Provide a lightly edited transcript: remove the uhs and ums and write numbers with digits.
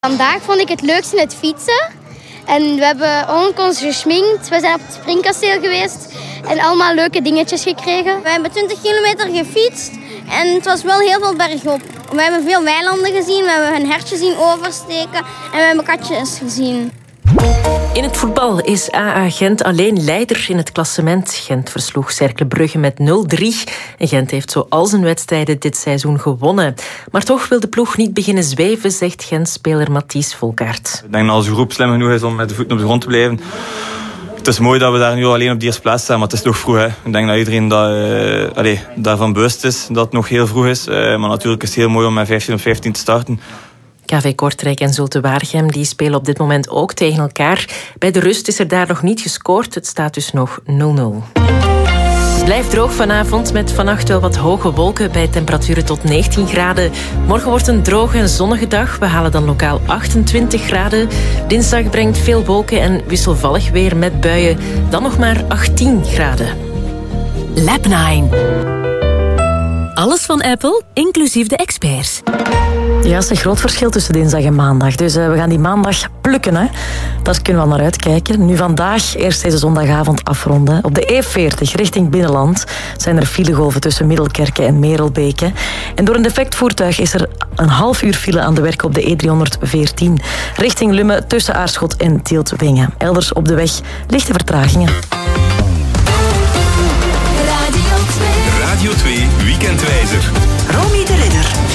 Vandaag vond ik het leukste het fietsen. En we hebben ons gesminkt. We zijn op het springkasteel geweest. En allemaal leuke dingetjes gekregen. We hebben 20 kilometer gefietst. En het was wel heel veel bergop. We hebben veel weilanden gezien. We hebben een hertje zien oversteken. En we hebben katjes gezien. In het voetbal is AA Gent alleen leider in het klassement. Gent versloeg Cercle Brugge met 0-3. En Gent heeft zo al zijn wedstrijden dit seizoen gewonnen. Maar toch wil de ploeg niet beginnen zweven, zegt Gent-speler Matthijs Volkaert. Ik denk dat onze groep slim genoeg is om met de voeten op de grond te blijven. Het is mooi dat we daar nu alleen op de eerste plaats staan, maar het is nog vroeg. Hè. Ik denk dat iedereen daarvan bewust is dat het nog heel vroeg is. Maar natuurlijk is het heel mooi om met 15 op 15 te starten. KV Kortrijk en Zulte Waregem die spelen op dit moment ook tegen elkaar. Bij de rust is er daar nog niet gescoord. Het staat dus nog 0-0. Het blijft droog vanavond met vannacht wel wat hoge wolken bij temperaturen tot 19 graden. Morgen wordt een droge en zonnige dag. We halen dan lokaal 28 graden. Dinsdag brengt veel wolken en wisselvallig weer met buien. Dan nog maar 18 graden. Lab 9. Alles van Apple, inclusief de experts. Ja, het is een groot verschil tussen dinsdag en maandag. Dus we gaan die maandag plukken. Hè. Daar kunnen we al naar uitkijken. Nu vandaag eerst deze zondagavond afronden. Op de E40 richting Binnenland zijn er filegolven tussen Middelkerke en Merelbeke. En door een defect voertuig is er een half uur file aan de werk op de E314. Richting Lummen tussen Aarschot en Tieltwingen. Elders op de weg lichte vertragingen. Radio 2 Weekendwijzer.